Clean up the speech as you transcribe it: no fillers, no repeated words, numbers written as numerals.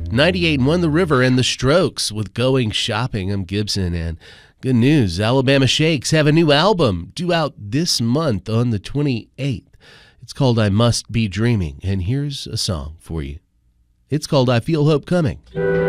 98 and 1 The River and The Strokes with Going Shopping. I'm Gibson, and good news, Alabama Shakes have a new album due out this month on the 28th. It's called I Must Be Dreaming, and here's a song for you. It's called I Feel Hope Coming.